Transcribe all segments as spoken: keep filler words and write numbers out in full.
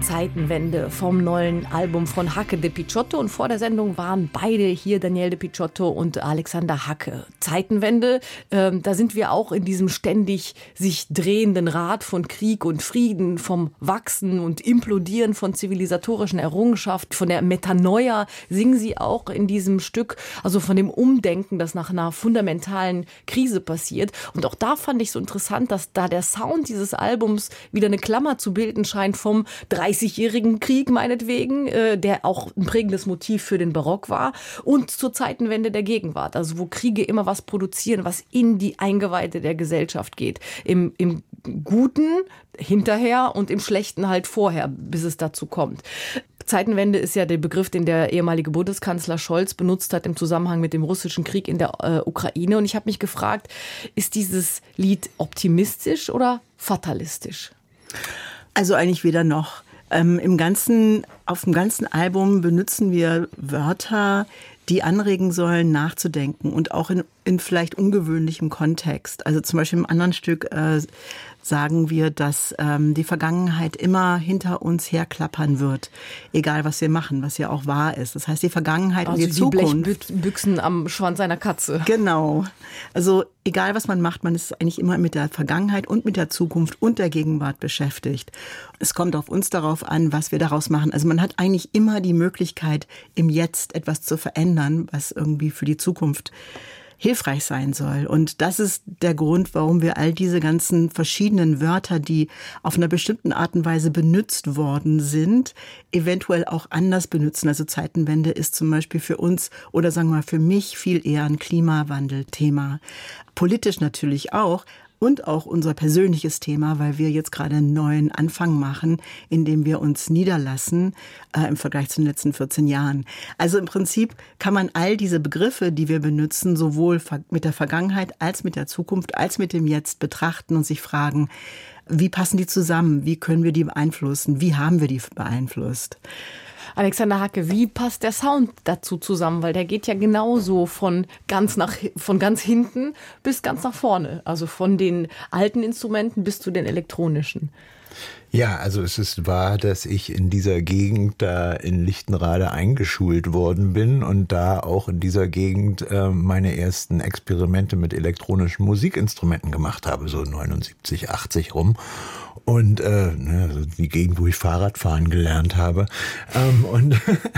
Zeitenwende vom neuen Album von Hacke de Picciotto. Und vor der Sendung waren beide hier, Daniele de Picciotto und Alexander Hacke. Zeitenwende, äh, da sind wir auch in diesem ständig sich drehenden Rad von Krieg und Frieden, vom Wachsen und Implodieren von zivilisatorischen Errungenschaften, von der Metanoia singen sie auch in diesem Stück, also von dem Umdenken, das nach einer fundamentalen Krise passiert. Und auch da fand ich so interessant, dass da der Sound dieses Albums wieder eine Klammer zu bilden scheint vom dreißigjährigen Krieg meinetwegen, äh, der auch ein prägendes Motiv für den Barock war, und zur Zeitenwende der Gegenwart, also wo Kriege immer was produzieren, was in die Eingeweide der Gesellschaft geht. Im, im Guten hinterher und im Schlechten halt vorher, bis es dazu kommt. Zeitenwende ist ja der Begriff, den der ehemalige Bundeskanzler Scholz benutzt hat im Zusammenhang mit dem russischen Krieg in der äh, Ukraine. Und ich habe mich gefragt, ist dieses Lied optimistisch oder fatalistisch? Also eigentlich weder noch. Ähm, im ganzen, auf dem ganzen Album benutzen wir Wörter, die anregen sollen, nachzudenken und auch in, in vielleicht ungewöhnlichem Kontext. Also zum Beispiel im anderen Stück äh, sagen wir, dass ähm, die Vergangenheit immer hinter uns herklappern wird, egal was wir machen, was ja auch wahr ist. Das heißt, die Vergangenheit also und die, die Zukunft. Blechbüchsen am Schwanz einer Katze. Genau. Also egal was man macht, man ist eigentlich immer mit der Vergangenheit und mit der Zukunft und der Gegenwart beschäftigt. Es kommt auf uns darauf an, was wir daraus machen. Also man hat eigentlich immer die Möglichkeit, im Jetzt etwas zu verändern, was irgendwie für die Zukunft hilfreich sein soll. Und das ist der Grund, warum wir all diese ganzen verschiedenen Wörter, die auf einer bestimmten Art und Weise benutzt worden sind, eventuell auch anders benutzen. Also Zeitenwende ist zum Beispiel für uns oder sagen wir mal für mich viel eher ein Klimawandelthema. Politisch natürlich auch. Und auch unser persönliches Thema, weil wir jetzt gerade einen neuen Anfang machen, in dem wir uns niederlassen äh, im Vergleich zu den letzten vierzehn Jahren. Also im Prinzip kann man all diese Begriffe, die wir benutzen, sowohl mit der Vergangenheit als mit der Zukunft, als mit dem Jetzt betrachten und sich fragen, wie passen die zusammen? Wie können wir die beeinflussen? Wie haben wir die beeinflusst? Alexander Hacke, wie passt der Sound dazu zusammen? Weil der geht ja genauso von ganz nach, von ganz hinten bis ganz nach vorne. Also von den alten Instrumenten bis zu den elektronischen. Ja, also es ist wahr, dass ich in dieser Gegend da in Lichtenrade eingeschult worden bin und da auch in dieser Gegend äh, meine ersten Experimente mit elektronischen Musikinstrumenten gemacht habe, so neunundsiebzig, achtzig rum. Und äh, also die Gegend, wo ich Fahrradfahren gelernt habe. Ähm, und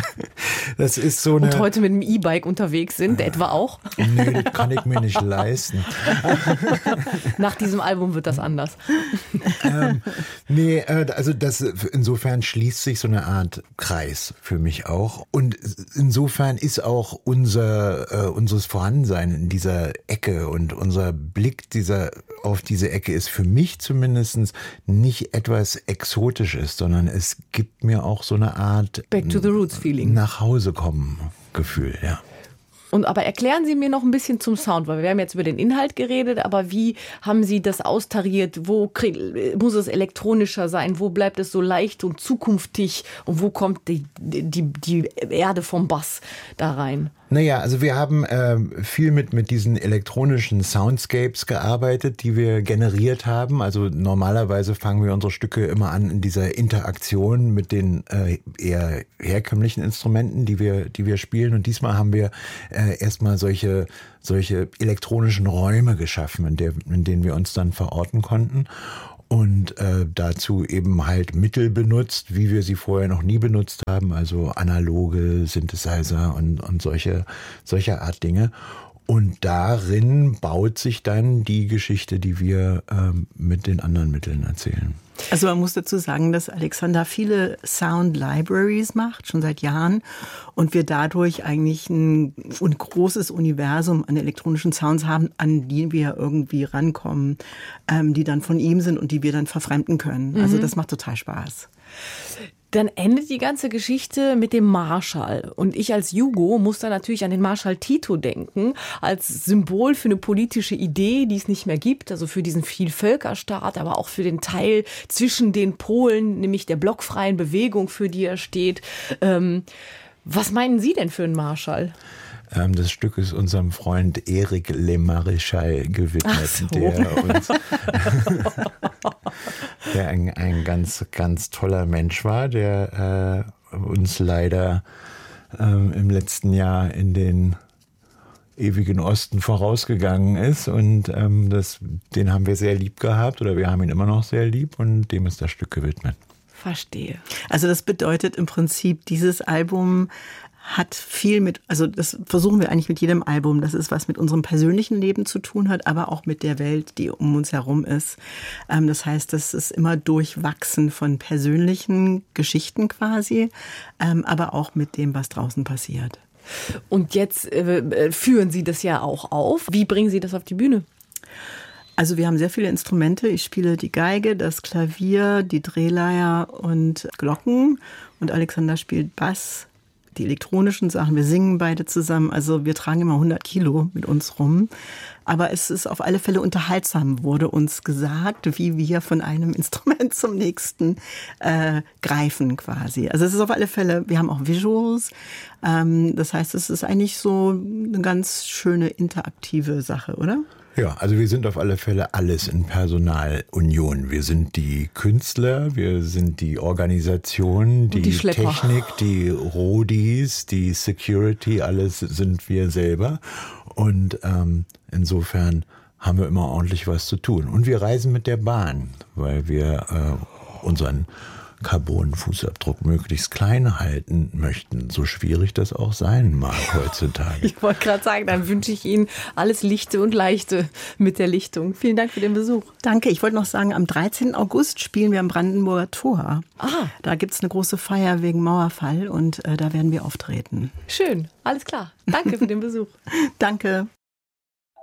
das ist so eine... Und heute mit dem E-Bike unterwegs sind, äh, etwa auch? Nee, das kann ich mir nicht leisten. Nach diesem Album wird das anders. ähm, nee, äh, also das insofern schließt sich so eine Art Kreis für mich auch. Und insofern ist auch unser äh, unseres Vorhandensein in dieser Ecke und unser Blick dieser auf diese Ecke ist für mich zumindest nicht etwas Exotisches, sondern es gibt mir auch so eine Art Back to the Roots Feeling. Nach Hause kommen Gefühl, ja. Und aber erklären Sie mir noch ein bisschen zum Sound, weil wir haben jetzt über den Inhalt geredet, aber wie haben Sie das austariert? Wo krieg, muss es elektronischer sein? Wo bleibt es so leicht und zukünftig? Und wo kommt die, die, die Erde vom Bass da rein? Naja, also wir haben äh, viel mit mit diesen elektronischen Soundscapes gearbeitet, die wir generiert haben. Also normalerweise fangen wir unsere Stücke immer an in dieser Interaktion mit den äh, eher herkömmlichen Instrumenten, die wir die wir spielen. Und diesmal haben wir äh, erstmal solche solche elektronischen Räume geschaffen, in, der, in denen wir uns dann verorten konnten. Und äh, dazu eben halt Mittel benutzt, wie wir sie vorher noch nie benutzt haben, also analoge Synthesizer und, und solche, solcher Art Dinge. Und darin baut sich dann die Geschichte, die wir ähm, mit den anderen Mitteln erzählen. Also man muss dazu sagen, dass Alexander viele Sound Libraries macht, schon seit Jahren. Und wir dadurch eigentlich ein, ein großes Universum an elektronischen Sounds haben, an die wir irgendwie rankommen, ähm, die dann von ihm sind und die wir dann verfremden können. Mhm. Also das macht total Spaß. Dann endet die ganze Geschichte mit dem Marschall. Und ich als Jugo muss da natürlich an den Marschall Tito denken, als Symbol für eine politische Idee, die es nicht mehr gibt, also für diesen Vielvölkerstaat, aber auch für den Teil zwischen den Polen, nämlich der blockfreien Bewegung, für die er steht. Ähm, was meinen Sie denn für einen Marschall? Ähm, das Stück ist unserem Freund Eric Le Maréchal gewidmet, so. der uns, der ein, ein ganz, ganz toller Mensch war, der äh, uns leider ähm, im letzten Jahr in den ewigen Osten vorausgegangen ist und ähm, das, den haben wir sehr lieb gehabt oder wir haben ihn immer noch sehr lieb und dem ist das Stück gewidmet. Verstehe. Also das bedeutet im Prinzip, dieses Album hat viel mit, also das versuchen wir eigentlich mit jedem Album, dass es was mit unserem persönlichen Leben zu tun hat, aber auch mit der Welt, die um uns herum ist. Ähm, das heißt, das ist immer durchwachsen von persönlichen Geschichten quasi, ähm, aber auch mit dem, was draußen passiert. Und jetzt äh, führen Sie das ja auch auf. Wie bringen Sie das auf die Bühne? Also wir haben sehr viele Instrumente. Ich spiele die Geige, das Klavier, die Drehleier und Glocken. Und Alexander spielt Bass, die elektronischen Sachen. Wir singen beide zusammen. Also wir tragen immer hundert Kilo mit uns rum. Aber es ist auf alle Fälle unterhaltsam, wurde uns gesagt, wie wir von einem Instrument zum nächsten äh, greifen quasi. Also es ist auf alle Fälle, wir haben auch Visuals. Ähm, das heißt, es ist eigentlich so eine ganz schöne interaktive Sache, oder? Ja, also wir sind auf alle Fälle alles in Personalunion. Wir sind die Künstler, wir sind die Organisation, die, die Technik, die Rodis, die Security, alles sind wir selber. Und ähm, insofern haben wir immer ordentlich was zu tun. Und wir reisen mit der Bahn, weil wir äh, unseren Carbon-Fußabdruck möglichst klein halten möchten, so schwierig das auch sein mag heutzutage. Ich wollte gerade sagen, dann wünsche ich Ihnen alles Lichte und Leichte mit der Lichtung. Vielen Dank für den Besuch. Danke. Ich wollte noch sagen, am dreizehnten August spielen wir am Brandenburger Tor. Ah. Da gibt es eine große Feier wegen Mauerfall und äh, da werden wir auftreten. Schön, alles klar. Danke für den Besuch. Danke.